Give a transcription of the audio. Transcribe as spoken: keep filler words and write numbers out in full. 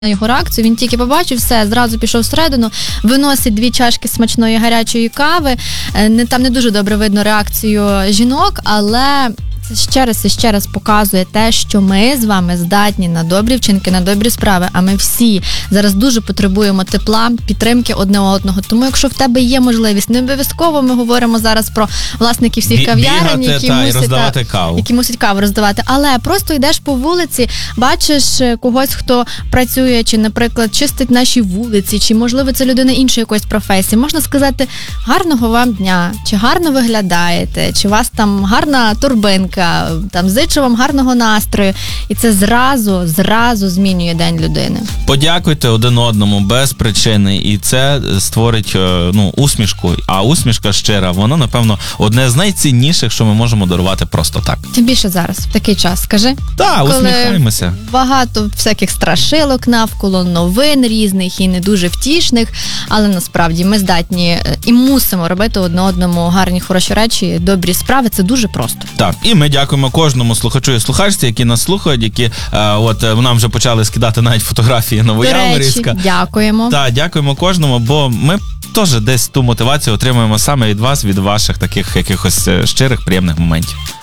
на його реакцію. Він тільки побачив все, зразу пішов всередину, виносить дві чашки смачної гарячої кави. Не, там не дуже добре видно реакцію жінок, але це ще раз і ще раз показує те, що ми з вами здатні на добрі вчинки, на добрі справи, а ми всі зараз дуже потребуємо тепла, підтримки одне одного. Тому якщо в тебе є можливість, не обов'язково ми говоримо зараз про власників всіх кав'ярень, які, та, мусять, роздавати каву. які мусять каву роздавати, але просто йдеш по вулиці, бачиш когось, хто працює, чи, наприклад, чистить наші вулиці, чи, можливо, це людина іншої якоїсь професії. Можна сказати, гарного вам дня, чи гарно виглядаєте, чи у вас там гарна торбинка, там зичу вам гарного настрою. І це зразу, зразу змінює день людини. Подякуйте один одному без причини, і це створить ну, усмішку. А усмішка щира, вона, напевно, одне з найцінніших, що ми можемо дарувати просто так. Тим більше зараз, в такий час, скажи. Так, усміхаємося. Багато всяких страшилок навколо, новин різних і не дуже втішних, але насправді ми здатні і мусимо робити одне одному гарні, хороші речі, добрі справи. Це дуже просто. Так, і ми дякуємо кожному слухачу і слухачці, які нас слухають, які е, от нам вже почали скидати навіть фотографії Новояворівська. До речі, дякуємо. Так, дякуємо кожному, бо ми теж десь ту мотивацію отримуємо саме від вас, від ваших таких якихось щирих, приємних моментів.